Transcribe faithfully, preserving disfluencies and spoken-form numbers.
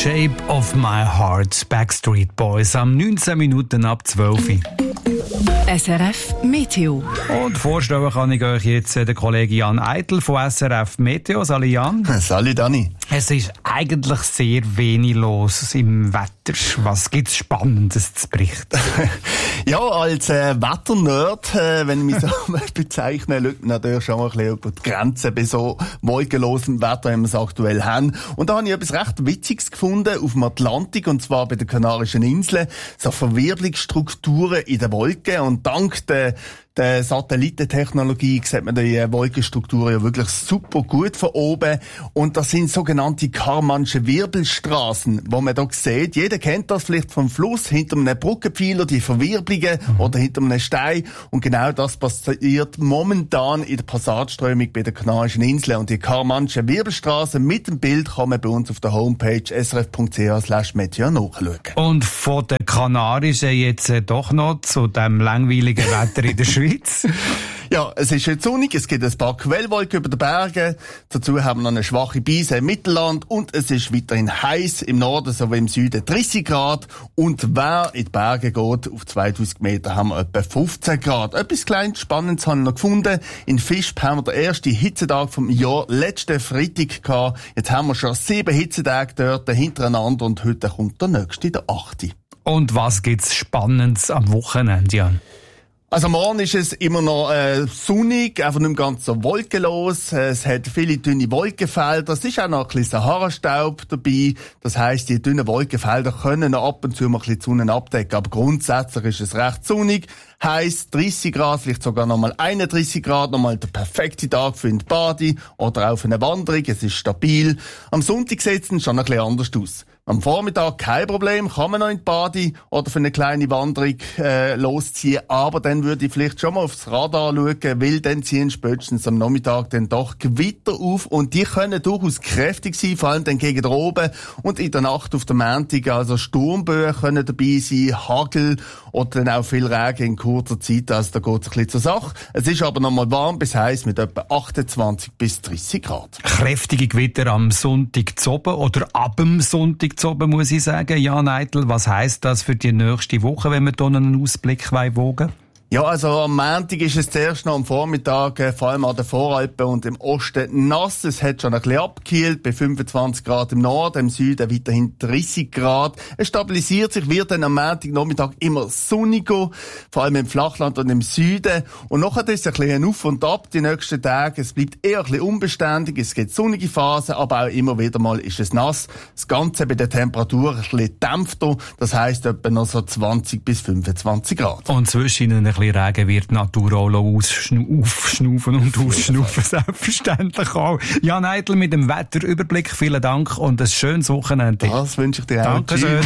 Shape of My Heart, Backstreet Boys, am neunzehn Minuten ab zwölf. S R F Meteo. Und vorstellen kann ich euch jetzt den Kollegen Jan Eitel von S R F Meteo. Salut Jan. Salut Dani. Es ist eigentlich sehr wenig los im Wetter. Was gibt's Spannendes zu berichten? Ja, als äh, Wetternerd, äh, wenn ich mich so bezeichne, schaut natürlich schon mal ein bisschen über die Grenzen bei so wolkenlosem Wetter, wie wir es aktuell haben. Und da habe ich etwas recht Witziges gefunden auf dem Atlantik, und zwar bei den Kanarischen Inseln. So Verwirbelungsstrukturen in den Wolken, und dank der der Satellitentechnologie sieht man die Wolkenstruktur ja wirklich super gut von oben. Und das sind sogenannte Karmansche Wirbelstraßen, wo man da sieht. Jeder kennt das vielleicht vom Fluss, hinter einem Brückenpfeiler, die Verwirbelungen, mhm. oder hinter einem Stein. Und genau das passiert momentan in der Passatströmung bei den Kanarischen Inseln. Und die Karmansche Wirbelstraßen mit dem Bild kann man bei uns auf der Homepage s r f punkt c h slash meteo nachschauen. Und von den Kanarischen jetzt äh, doch noch zu dem langweiligen Wetter in der Schweiz. Ja, es ist jetzt sonnig, es gibt ein paar Quellwolken über den Bergen, dazu haben wir noch eine schwache Brise im Mittelland, und es ist weiterhin heiß im Norden sowie im Süden dreißig Grad, und wer in die Berge geht, auf zweitausend Meter haben wir etwa fünfzehn Grad. Etwas kleines Spannendes habe ich noch gefunden. In Visp haben wir den ersten Hitzetag vom Jahr letzten Freitag gehabt. Jetzt haben wir schon sieben Hitzetage dort hintereinander, und heute kommt der nächste, der achte. Und was gibt's Spannendes am Wochenende, Jan? Also morgen ist es immer noch äh, sonnig, einfach nicht ganz so wolkenlos. Es hat viele dünne Wolkenfelder. Es ist auch noch ein bisschen Sahara-Staub dabei. Das heisst, die dünnen Wolkenfelder können noch ab und zu mal ein bisschen die Sonne abdecken. Aber grundsätzlich ist es recht sonnig. Heisst dreißig Grad, vielleicht sogar nochmal einunddreißig Grad, nochmal der perfekte Tag für eine Bade oder auch für eine Wanderung. Es ist stabil. Am Sonntag sieht es schon ein bisschen anders aus. Am Vormittag kein Problem, kann man noch in die Bade oder für eine kleine Wanderung äh, losziehen, aber dann würde ich vielleicht schon mal aufs Radar schauen, weil dann ziehen spätestens am Nachmittag dann doch Gewitter auf, und die können durchaus kräftig sein, vor allem dann gegen oben, und in der Nacht auf der Montag, also Sturmböen können dabei sein, Hagel oder dann auch viel Regen in kurzer Zeit, also da geht es ein bisschen zur Sache. Es ist aber noch mal warm bis heiß mit etwa achtundzwanzig bis dreißig Grad. Kräftige Gewitter am Sonntag zu oben oder ab dem Sonntag zu oben, muss ich sagen. Jan Eitel, was heisst das für die nächste Woche, wenn wir hier einen Ausblick wagen? Ja, also am Montag ist es zuerst noch am Vormittag, äh, vor allem an den Voralpen und im Osten nass. Es hat schon ein bisschen abgekühlt, bei fünfundzwanzig Grad im Norden, im Süden weiterhin dreißig Grad. Es stabilisiert sich, wird dann am Montagnachmittag immer sonniger, vor allem im Flachland und im Süden. Und nachher ist es ein bisschen auf und ab die nächsten Tage. Es bleibt eher ein bisschen unbeständig, es gibt sonnige Phasen, aber auch immer wieder mal ist es nass. Das Ganze bei der Temperatur ein bisschen dämpfter, das heisst etwa noch so zwanzig bis fünfundzwanzig Grad. Und zwischen ein bisschen Regen wird die Natur auch aufschnaufen und ausschnaufen, selbstverständlich auch. Jan Eitel mit dem Wetterüberblick, vielen Dank und ein schönes Wochenende. Das wünsche ich dir auch. Dankeschön.